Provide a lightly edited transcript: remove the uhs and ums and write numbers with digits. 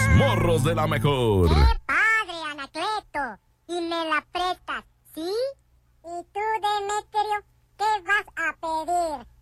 morros de la mejor. ¡Qué padre, Anacleto! Y me la prestas, ¿sí? ¿Y tú, Demetrio, qué vas a pedir?